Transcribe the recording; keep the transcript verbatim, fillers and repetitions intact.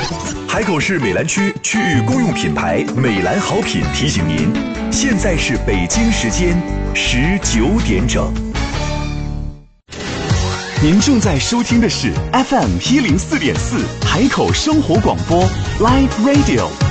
海口市美兰区区域公用品牌美兰好品提醒您，现在是北京时间十九点整。您正在收听的是 F M 一零四点四海口生活广播 Live Radio。